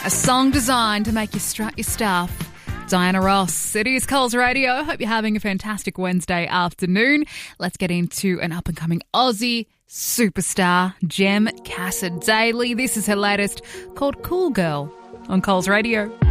A song designed to make you strut your stuff. Diana Ross. It is Coles Radio. Hope you're having a fantastic Wednesday afternoon. Let's get into an up-and-coming Aussie superstar, Jem Cassidy. This is her latest, called Cool Girl, on Coles Radio.